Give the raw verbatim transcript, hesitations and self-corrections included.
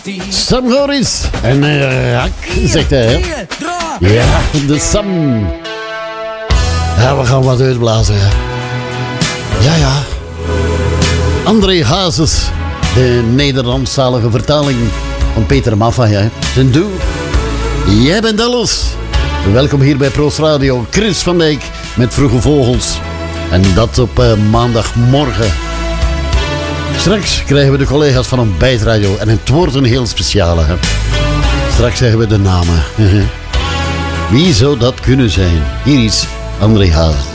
Sam Goris en uh, Hak, zegt hij. Hè? Ja, de Sam. Ja, we gaan wat uitblazen. Hè? Ja, ja. André Hazes, de Nederlandstalige vertaling van Peter Maffay. Hè? Zijn doel. Jij bent alles. Welkom hier bij Proost Radio. Chris van Dijk met Vroege Vogels. En dat op uh, maandagmorgen. Straks krijgen we de collega's van Ontbijt Radio. En het wordt een heel speciale. Hè? Straks zeggen we de namen. Wie zou dat kunnen zijn? Hier is André Hazes.